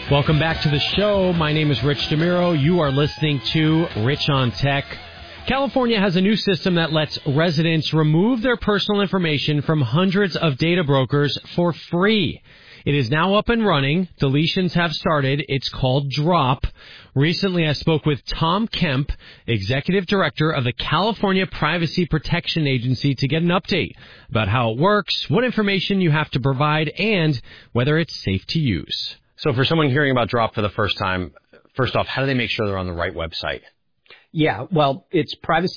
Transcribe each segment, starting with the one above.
Welcome back to the show. My name is Rich DeMiro. You are listening to Rich on Tech. California has a new system that lets residents remove their personal information from hundreds of data brokers for free. It is now up and running. Deletions have started. It's called Drop. Recently, I spoke with Tom Kemp, Executive Director of the California Privacy Protection Agency, to get an update about how it works, what information you have to provide, and whether it's safe to use. So for someone hearing about Drop for the first time, first off, how do they make sure they're on the right website? Yeah, well, it's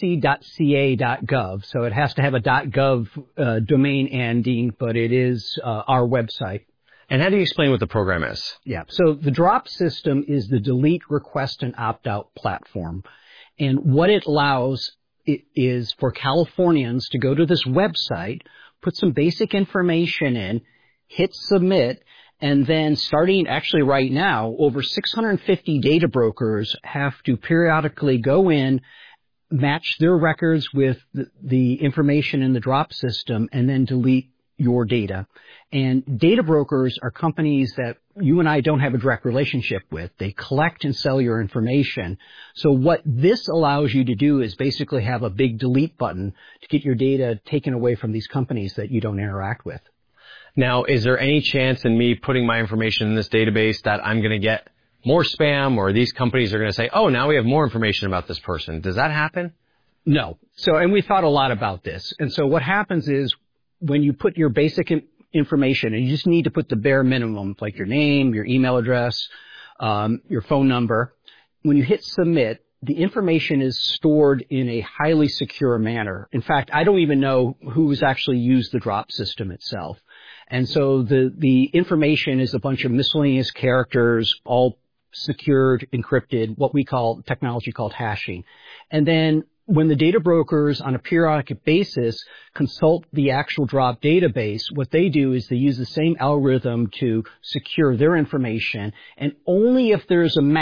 privacy.ca.gov, so it has to have a .gov domain ending, but it is our website. And how do you explain what the program is? Yeah, so the Drop system is the delete, request, and opt-out platform. And what it allows is for Californians to go to this website, put some basic information in, hit submit, and then starting actually right now, over 650 data brokers have to periodically go in, match their records with the information in the Drop system, and then delete your data. And data brokers are companies that you and I don't have a direct relationship with. They collect and sell your information. So what this allows you to do is basically have a big delete button to get your data taken away from these companies that you don't interact with. Now, is there any chance in me putting my information in this database that I'm going to get more spam, or these companies are going to say, oh, now we have more information about this person? Does that happen? No. So, and we thought a lot about this. And so what happens is when you put your basic information, and you just need to put the bare minimum, like your name, your email address, your phone number, when you hit submit, the information is stored in a highly secure manner. In fact, I don't even know who's actually used the Drop system itself. And so the information is a bunch of miscellaneous characters, all secured, encrypted, what we call technology called hashing. And then when the data brokers on a periodic basis consult the actual Drop database, what they do is they use the same algorithm to secure their information. And only if there's a match